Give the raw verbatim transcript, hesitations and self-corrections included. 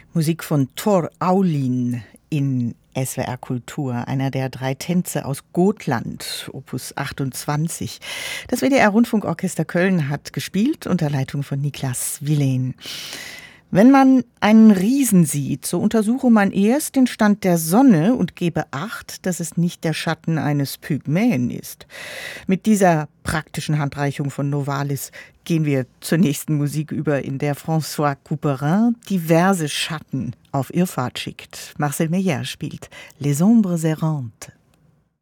Musik von Tor Aulin in S W R Kultur, einer der drei Tänze aus Gotland, Opus achtundzwanzig. Das W D R-Rundfunkorchester Köln hat gespielt unter Leitung von Niklas Villain. Wenn man einen Riesen sieht, so untersuche man erst den Stand der Sonne und gebe Acht, dass es nicht der Schatten eines Pygmäen ist. Mit dieser praktischen Handreichung von Novalis gehen wir zur nächsten Musik über, in der François Couperin diverse Schatten auf Irrfahrt schickt. Marcel Meyer spielt Les Ombres Errantes.